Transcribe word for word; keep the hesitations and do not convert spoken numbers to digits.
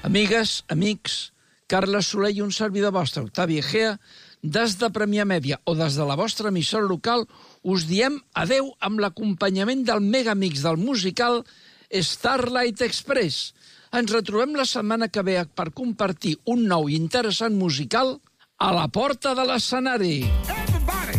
Amigues, amics, Carles Soler i un servidor vostre, Octavi Egea, des de Premià Mèdia o des de la vostra emissora local, us diem adeu amb l'acompanyament del megamix del musical Starlight Express. Ens retrobem la setmana que ve per compartir un nou i interessant musical a la porta de l'escenari.